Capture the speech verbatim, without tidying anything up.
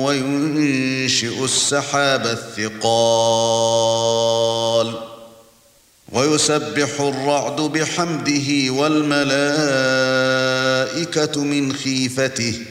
وينشئ السحاب الثقال ويسبح الرعد بحمده والملائكة من خيفته